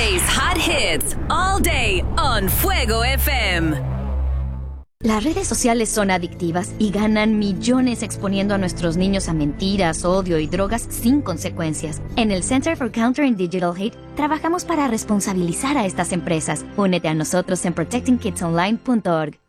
plays hot hits all day on Fuego FM. Las redes sociales son adictivas y ganan millones exponiendo a nuestros niños a mentiras, odio y drogas sin consecuencias. En el Center for Countering Digital Hate trabajamos para responsabilizar a estas empresas. Únete a nosotros en protectingkidsonline.org.